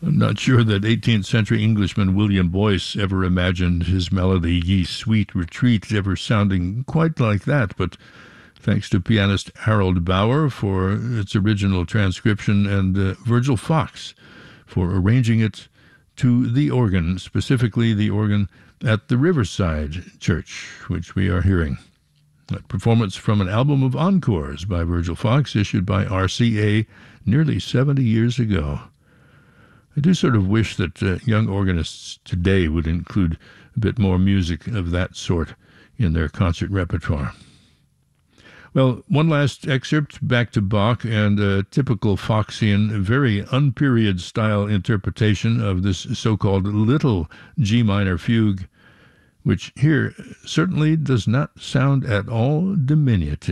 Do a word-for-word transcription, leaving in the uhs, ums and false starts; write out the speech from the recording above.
I'm not sure that eighteenth century Englishman William Boyce ever imagined his melody, Ye Sweet Retreat, ever sounding quite like that, but thanks to pianist Harold Bauer for its original transcription and uh, Virgil Fox for arranging it to the organ, specifically the organ at the Riverside Church, which we are hearing. A performance from an album of encores by Virgil Fox, issued by R C A nearly seventy years ago. I do sort of wish that uh, young organists today would include a bit more music of that sort in their concert repertoire. Well, one last excerpt back to Bach and a typical Foxian, very unperiod style interpretation of this so-called little G minor fugue, which here certainly does not sound at all diminutive.